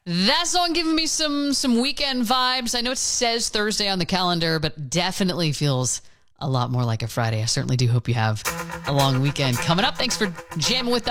That song giving me some weekend vibes. I know it says Thursday on the calendar, but definitely feels a lot more like a Friday. I certainly do hope you have a long weekend coming up. Thanks for jamming with us.